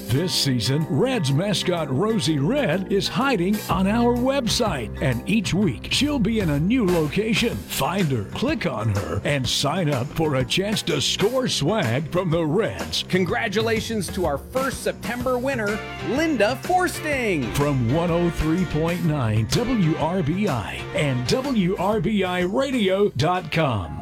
This season, Reds mascot Rosie Red is hiding on our website, and each week she'll be in a new location. Find her, click on her, and sign up for a chance to score swag from the Reds. Congratulations to our first September winner, Linda Forsting. From 103.9 WRBI and WRBIRadio.com.